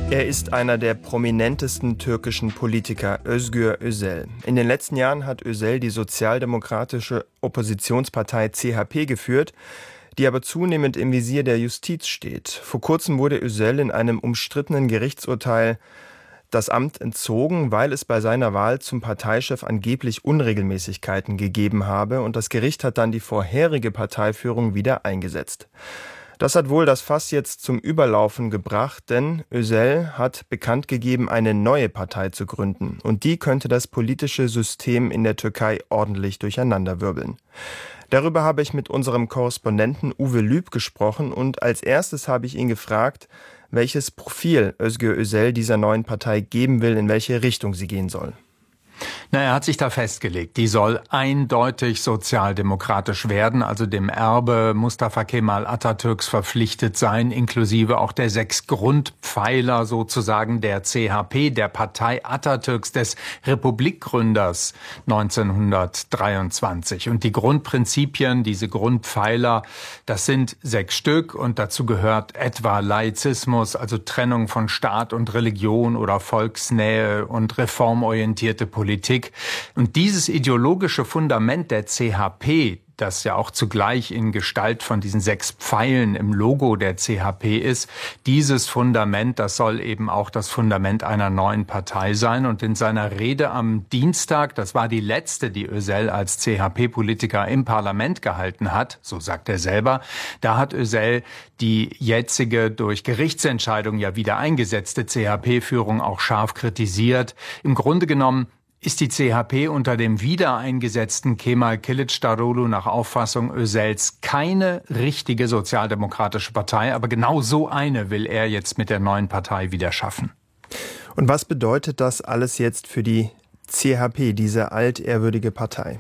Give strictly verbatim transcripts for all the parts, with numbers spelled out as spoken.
Er ist einer der prominentesten türkischen Politiker, Özgür Özel. In den letzten Jahren hat Özel die sozialdemokratische Oppositionspartei C H P geführt, die aber zunehmend im Visier der Justiz steht. Vor kurzem wurde Özel in einem umstrittenen Gerichtsurteil das Amt entzogen, weil es bei seiner Wahl zum Parteichef angeblich Unregelmäßigkeiten gegeben habe, und das Gericht hat dann die vorherige Parteiführung wieder eingesetzt. Das hat wohl das Fass jetzt zum Überlaufen gebracht, denn Özel hat bekannt gegeben, eine neue Partei zu gründen. Und die könnte das politische System in der Türkei ordentlich durcheinanderwirbeln. Darüber habe ich mit unserem Korrespondenten Uwe Lüb gesprochen, und als erstes habe ich ihn gefragt, welches Profil Özgür Özel dieser neuen Partei geben will, in welche Richtung sie gehen soll. Na, er hat sich da festgelegt. Die soll eindeutig sozialdemokratisch werden, also dem Erbe Mustafa Kemal Atatürks verpflichtet sein, inklusive auch der sechs Grundpfeiler sozusagen der C H P, der Partei Atatürks, des Republikgründers neunzehnhundertdreiundzwanzig. Und die Grundprinzipien, diese Grundpfeiler, das sind sechs Stück, und dazu gehört etwa Laizismus, also Trennung von Staat und Religion, oder Volksnähe und reformorientierte Politik. Politik. Und dieses ideologische Fundament der C H P, das ja auch zugleich in Gestalt von diesen sechs Pfeilen im Logo der C H P ist, dieses Fundament, das soll eben auch das Fundament einer neuen Partei sein. Und in seiner Rede am Dienstag, das war die letzte, die Özel als C H P-Politiker im Parlament gehalten hat, so sagt er selber, da hat Özel die jetzige durch Gerichtsentscheidung ja wieder eingesetzte C H P-Führung auch scharf kritisiert. Im Grunde genommen ist die C H P unter dem wiedereingesetzten Kemal Kılıçdaroğlu nach Auffassung Özels keine richtige sozialdemokratische Partei, aber genau so eine will er jetzt mit der neuen Partei wieder schaffen. Und was bedeutet das alles jetzt für die C H P, diese altehrwürdige Partei?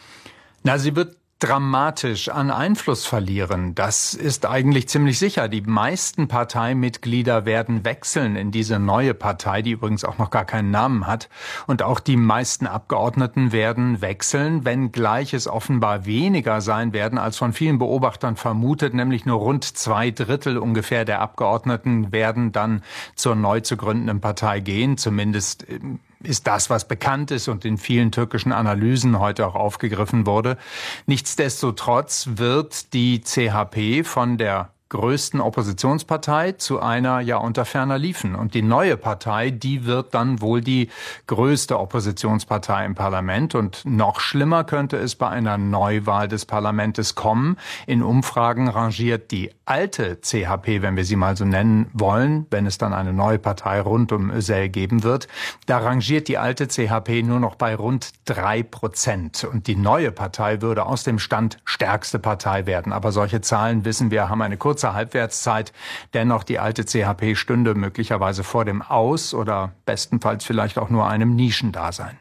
Na, sie wird dramatisch an Einfluss verlieren. Das ist eigentlich ziemlich sicher. Die meisten Parteimitglieder werden wechseln in diese neue Partei, die übrigens auch noch gar keinen Namen hat. Und auch die meisten Abgeordneten werden wechseln, wenngleich es offenbar weniger sein werden, als von vielen Beobachtern vermutet. Nämlich nur rund zwei Drittel ungefähr der Abgeordneten werden dann zur neu zu gründenden Partei gehen. Zumindest ist das, was bekannt ist und in vielen türkischen Analysen heute auch aufgegriffen wurde. Nichtsdestotrotz wird die C H P von der größten Oppositionspartei zu einer ja unter ferner liefen. Und die neue Partei, die wird dann wohl die größte Oppositionspartei im Parlament. Und noch schlimmer könnte es bei einer Neuwahl des Parlaments kommen. In Umfragen rangiert die alte C H P, wenn wir sie mal so nennen wollen, wenn es dann eine neue Partei rund um Özel geben wird, da rangiert die alte C H P nur noch bei rund drei Prozent. Und die neue Partei würde aus dem Stand stärkste Partei werden. Aber solche Zahlen, wissen wir, haben eine kurze Halbwertszeit. Dennoch, die alte C H P stünde möglicherweise vor dem Aus oder bestenfalls vielleicht auch nur einem Nischendasein.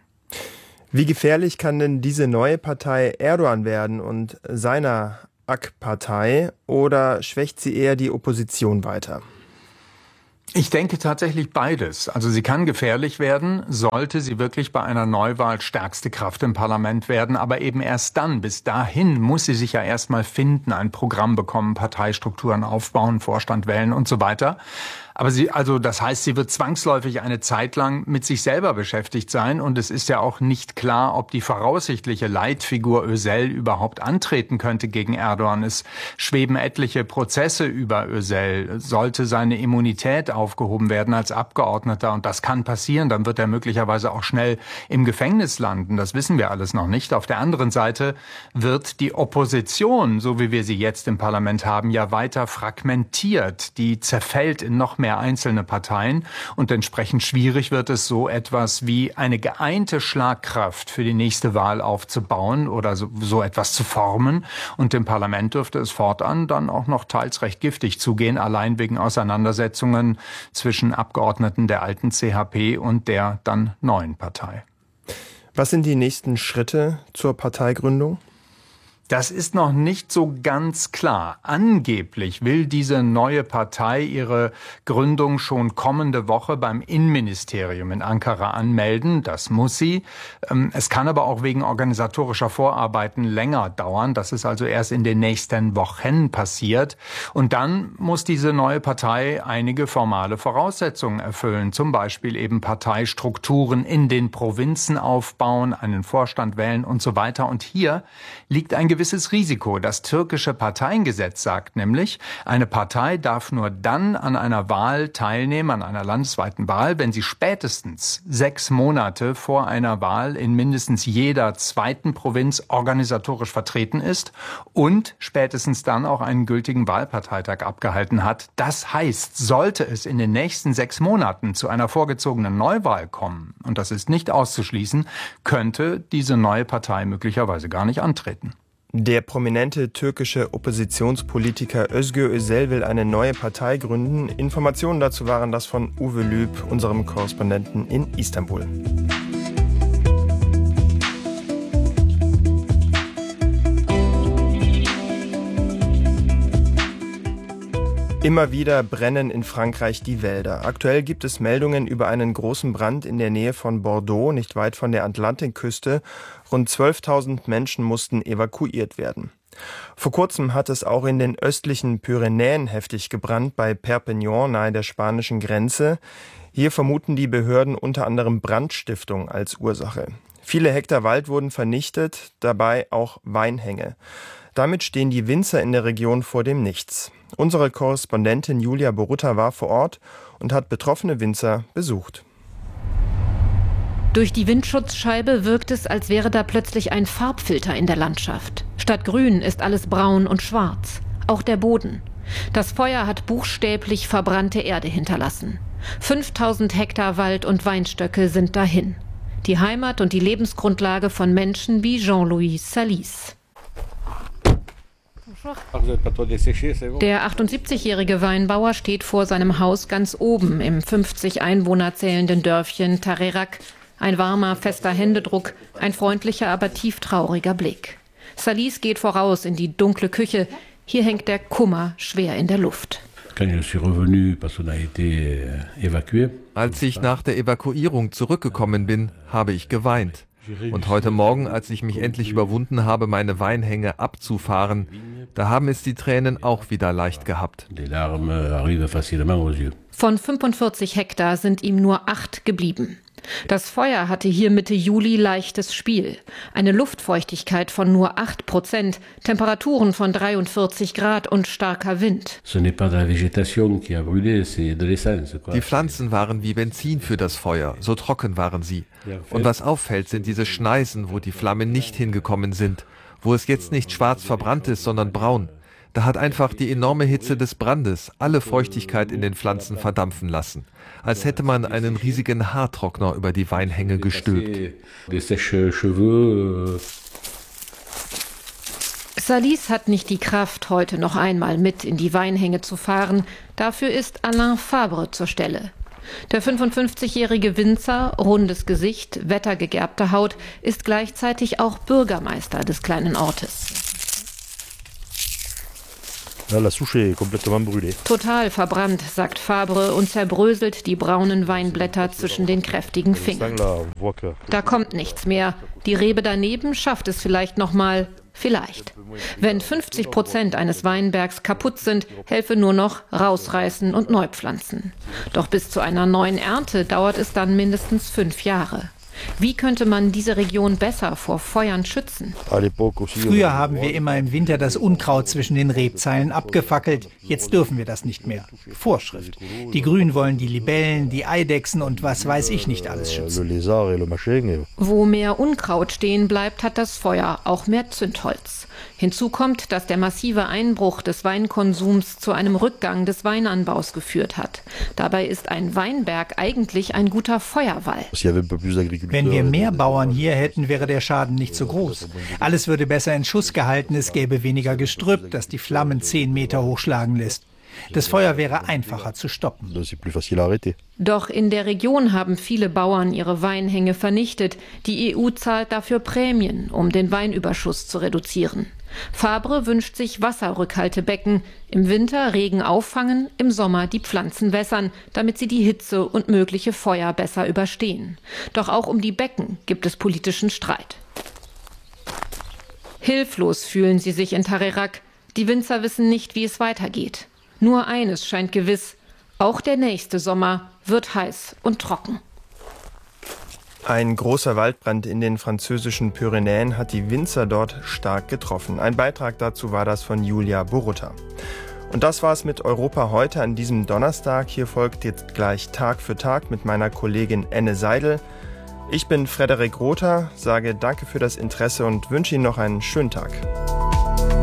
Wie gefährlich kann denn diese neue Partei Erdogan werden und seiner A K-Partei, oder schwächt sie eher die Opposition weiter? Ich denke tatsächlich beides. Also sie kann gefährlich werden, sollte sie wirklich bei einer Neuwahl stärkste Kraft im Parlament werden, aber eben erst dann. Bis dahin muss sie sich ja erstmal finden, ein Programm bekommen, Parteistrukturen aufbauen, Vorstand wählen und so weiter. Aber sie, also das heißt, sie wird zwangsläufig eine Zeit lang mit sich selber beschäftigt sein, und es ist ja auch nicht klar, ob die voraussichtliche Leitfigur Özel überhaupt antreten könnte gegen Erdogan. Es schweben etliche Prozesse über Özel. Sollte seine Immunität aufgehoben werden als Abgeordneter, und das kann passieren, dann wird er möglicherweise auch schnell im Gefängnis landen. Das wissen wir alles noch nicht. Auf der anderen Seite wird die Opposition, so wie wir sie jetzt im Parlament haben, ja weiter fragmentiert. Die zerfällt in noch mehr mehr einzelne Parteien, und entsprechend schwierig wird es, so etwas wie eine geeinte Schlagkraft für die nächste Wahl aufzubauen oder so, so etwas zu formen. Und im Parlament dürfte es fortan dann auch noch teils recht giftig zugehen, allein wegen Auseinandersetzungen zwischen Abgeordneten der alten C H P und der dann neuen Partei. Was sind die nächsten Schritte zur Parteigründung? Das ist noch nicht so ganz klar. Angeblich will diese neue Partei ihre Gründung schon kommende Woche beim Innenministerium in Ankara anmelden. Das muss sie. Es kann aber auch wegen organisatorischer Vorarbeiten länger dauern. Das ist also erst in den nächsten Wochen passiert. Und dann muss diese neue Partei einige formale Voraussetzungen erfüllen. Zum Beispiel eben Parteistrukturen in den Provinzen aufbauen, einen Vorstand wählen und so weiter. Und hier liegt ein gewisses Risiko. Das türkische Parteiengesetz sagt nämlich, eine Partei darf nur dann an einer Wahl teilnehmen, an einer landesweiten Wahl, wenn sie spätestens sechs Monate vor einer Wahl in mindestens jeder zweiten Provinz organisatorisch vertreten ist und spätestens dann auch einen gültigen Wahlparteitag abgehalten hat. Das heißt, sollte es in den nächsten sechs Monaten zu einer vorgezogenen Neuwahl kommen, und das ist nicht auszuschließen, könnte diese neue Partei möglicherweise gar nicht antreten. Der prominente türkische Oppositionspolitiker Özgür Özel will eine neue Partei gründen. Informationen dazu waren das von Uwe Lüb, unserem Korrespondenten in Istanbul. Immer wieder brennen in Frankreich die Wälder. Aktuell gibt es Meldungen über einen großen Brand in der Nähe von Bordeaux, nicht weit von der Atlantikküste. Rund zwölftausend Menschen mussten evakuiert werden. Vor kurzem hat es auch in den östlichen Pyrenäen heftig gebrannt, bei Perpignan nahe der spanischen Grenze. Hier vermuten die Behörden unter anderem Brandstiftung als Ursache. Viele Hektar Wald wurden vernichtet, dabei auch Weinhänge. Damit stehen die Winzer in der Region vor dem Nichts. Unsere Korrespondentin Julia Borutta war vor Ort und hat betroffene Winzer besucht. Durch die Windschutzscheibe wirkt es, als wäre da plötzlich ein Farbfilter in der Landschaft. Statt grün ist alles braun und schwarz, auch der Boden. Das Feuer hat buchstäblich verbrannte Erde hinterlassen. fünftausend Hektar Wald und Weinstöcke sind dahin. Die Heimat und die Lebensgrundlage von Menschen wie Jean-Louis Salis. Der achtundsiebzigjährige Weinbauer steht vor seinem Haus ganz oben im fünfzig Einwohner zählenden Dörfchen Tarerac. Ein warmer, fester Händedruck, ein freundlicher, aber tieftrauriger Blick. Salis geht voraus in die dunkle Küche. Hier hängt der Kummer schwer in der Luft. Als ich nach der Evakuierung zurückgekommen bin, habe ich geweint. Und heute Morgen, als ich mich endlich überwunden habe, meine Weinhänge abzufahren, da haben es die Tränen auch wieder leicht gehabt. Von fünfundvierzig Hektar sind ihm nur acht geblieben. Das Feuer hatte hier Mitte Juli leichtes Spiel. Eine Luftfeuchtigkeit von nur acht Prozent, Temperaturen von dreiundvierzig Grad und starker Wind. Die Pflanzen waren wie Benzin für das Feuer, so trocken waren sie. Und was auffällt, sind diese Schneisen, wo die Flammen nicht hingekommen sind, wo es jetzt nicht schwarz verbrannt ist, sondern braun. Da hat einfach die enorme Hitze des Brandes alle Feuchtigkeit in den Pflanzen verdampfen lassen. Als hätte man einen riesigen Haartrockner über die Weinhänge gestülpt. Salis hat nicht die Kraft, heute noch einmal mit in die Weinhänge zu fahren. Dafür ist Alain Fabre zur Stelle. Der fünfundfünfzigjährige Winzer, rundes Gesicht, wettergegerbte Haut, ist gleichzeitig auch Bürgermeister des kleinen Ortes. Total verbrannt, sagt Fabre und zerbröselt die braunen Weinblätter zwischen den kräftigen Fingern. Da kommt nichts mehr. Die Rebe daneben schafft es vielleicht noch mal. Vielleicht. Wenn fünfzig Prozent eines Weinbergs kaputt sind, helfe nur noch rausreißen und neu pflanzen. Doch bis zu einer neuen Ernte dauert es dann mindestens fünf Jahre. Wie könnte man diese Region besser vor Feuern schützen? Früher haben wir immer im Winter das Unkraut zwischen den Rebzeilen abgefackelt. Jetzt dürfen wir das nicht mehr. Vorschrift. Die Grünen wollen die Libellen, die Eidechsen und was weiß ich nicht alles schützen. Wo mehr Unkraut stehen bleibt, hat das Feuer auch mehr Zündholz. Hinzu kommt, dass der massive Einbruch des Weinkonsums zu einem Rückgang des Weinanbaus geführt hat. Dabei ist ein Weinberg eigentlich ein guter Feuerwall. Wenn wir mehr Bauern hier hätten, wäre der Schaden nicht so groß. Alles würde besser in Schuss gehalten, es gäbe weniger Gestrüpp, das die Flammen zehn Meter hochschlagen lässt. Das Feuer wäre einfacher zu stoppen. Doch in der Region haben viele Bauern ihre Weinhänge vernichtet. Die E U zahlt dafür Prämien, um den Weinüberschuss zu reduzieren. Fabre wünscht sich Wasserrückhaltebecken. Im Winter Regen auffangen, im Sommer die Pflanzen wässern, damit sie die Hitze und mögliche Feuer besser überstehen. Doch auch um die Becken gibt es politischen Streit. Hilflos fühlen sie sich in Tarerac. Die Winzer wissen nicht, wie es weitergeht. Nur eines scheint gewiss: Auch der nächste Sommer wird heiß und trocken. Ein großer Waldbrand in den französischen Pyrenäen hat die Winzer dort stark getroffen. Ein Beitrag dazu war das von Julia Borutta. Und das war's mit Europa heute an diesem Donnerstag. Hier folgt jetzt gleich Tag für Tag mit meiner Kollegin Enne Seidel. Ich bin Frederik Rother, sage danke für das Interesse und wünsche Ihnen noch einen schönen Tag.